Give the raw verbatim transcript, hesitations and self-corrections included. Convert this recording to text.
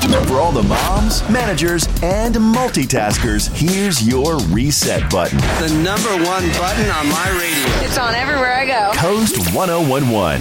For all the moms, managers, and multitaskers, here's your reset button. The number one button on my radio. It's on everywhere I go. Coast ten eleven.